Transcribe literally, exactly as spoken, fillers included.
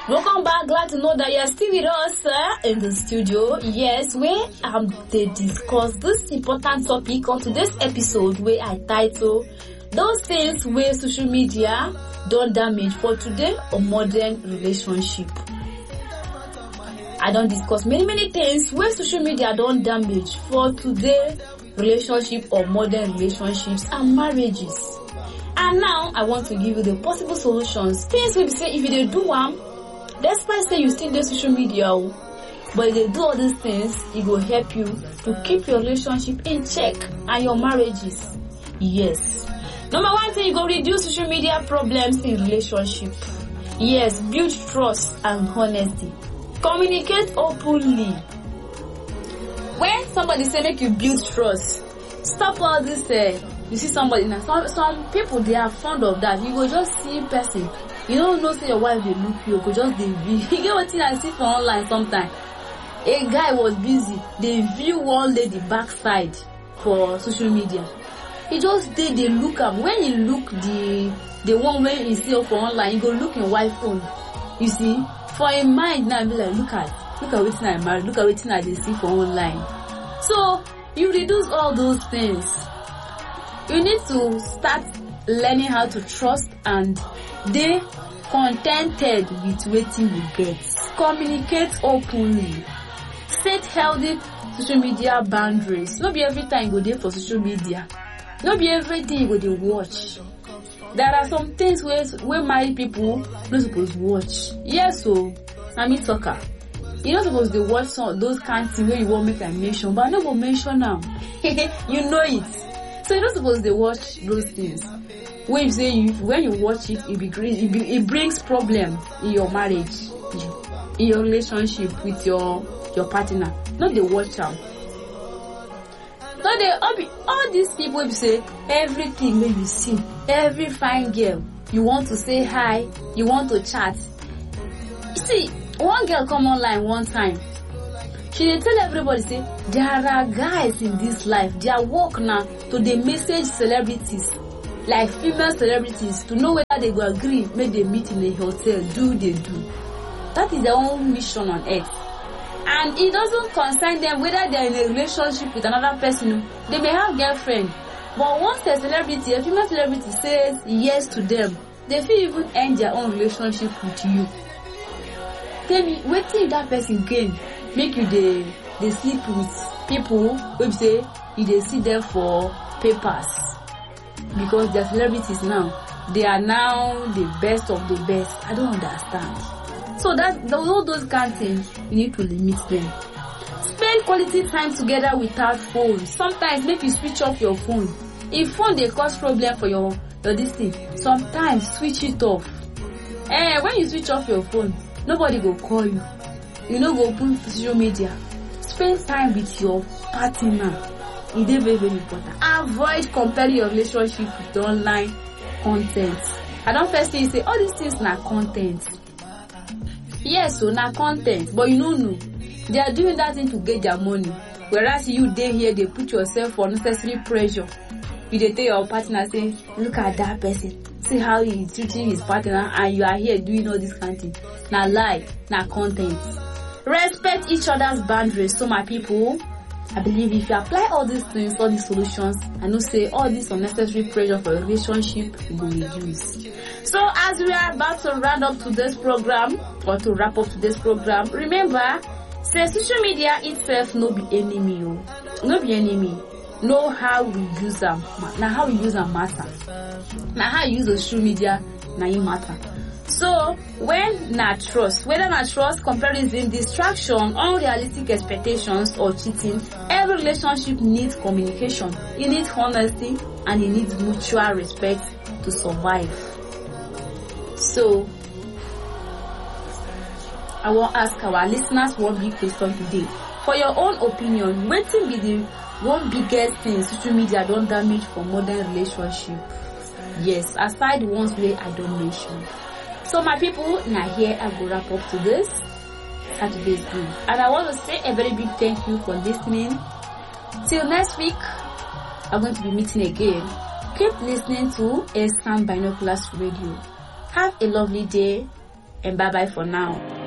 Welcome back. Glad to know that you are still with us uh, in the studio. Yes, where um they discuss this important topic on today's episode, where I title those things where social media don't damage for today or modern relationship. I don't discuss many many things where social media don't damage for today relationship or modern relationships and marriages. And now I want to give you the possible solutions. Things we say if you do one. Despite say you still do social media, but if they do all these things, it will help you to keep your relationship in check and your marriages. Yes. Number one thing, you go reduce social media problems in relationship. Yes, build trust and honesty. Communicate openly. When somebody say make you build trust, stop all this. Uh, you see somebody now. Some some people they are fond of that. You will just see person. You don't know say your wife they look you, go just they view. You get what I see for online sometimes. A guy was busy, they view one lady backside for social media. He just did they look up. When you look the the one where you see for online, you go look in wife phone. You see, for a mind now be like look at look at what I married, look at what I they see for online. So you reduce all those things. You need to start learning how to trust and they contented with waiting you get. Communicate openly. Set healthy social media boundaries. Not be every time you go there for social media. Not be every day you go there watch. There are some things where where married people not supposed to watch. Yes, so I mean talker. You're not supposed to watch some those kind of things where you won't make a mention, but I never mention now. You know it. So you're not supposed to watch those things. When you say you, when you watch it, it, be, it, be, it brings problem in your marriage, in your relationship with your your partner. Not the watch out. Not the all, be, all these people will say everything when you see, every fine girl you want to say hi, you want to chat. You see, one girl come online one time. She dey tell everybody say there are guys in this life. Their work now to they message celebrities. Like female celebrities to know whether they will agree, make they meet in a hotel, do they do. That is their own mission on earth. And it doesn't concern them whether they are in a relationship with another person. They may have girlfriend. But once a celebrity, a female celebrity says yes to them, they feel even end their own relationship with you. Tell me, what if that person gain? Make you they, they sleep with people who say you they see them for papers. Because they're celebrities now. They are now the best of the best. I don't understand. So that all those kind of things, you need to limit them. Spend quality time together without phones. Sometimes make you switch off your phone. If phone they cause problem for your, your this thing, sometimes switch it off. Eh, when you switch off your phone, nobody will call you. You know, go open social media. Spend time with your partner. It is very, very important. Avoid comparing your relationship with the online content. I don't first say, say all these things na content. Yes, so na content, but you don't know. They are doing that thing to get their money. Whereas you there here, they put yourself for unnecessary pressure. You they tell your partner, say, look at that person. See how he is treating his partner, and you are here doing all this kind of thing. Na lie, na content. Respect each other's boundaries. So my people, I believe if you apply all these things, all these solutions, I know say all this unnecessary pressure for a relationship will reduce. So as we are about to round up today's program, or to wrap up today's program, remember, say social media itself no be enemy, oh. No be enemy. Know how we use them. Now how we use them matter. Now how you use the social media, now it matter. So, when na trust, whether na trust, comparison, distraction, unrealistic expectations, or cheating, every relationship needs communication. It needs honesty, and it needs mutual respect to survive. So, I want to ask our listeners one big question today. For your own opinion, what will be the one biggest thing social media don't damage for modern relationship? Yes, aside the ones where I don't mention. So my people, now here I will wrap up to this Saturday's Groove. And I want to say a very big thank you for listening. Till next week, I'm going to be meeting again. Keep listening to Eastern Binoculars Radio. Have a lovely day. and bye bye for now.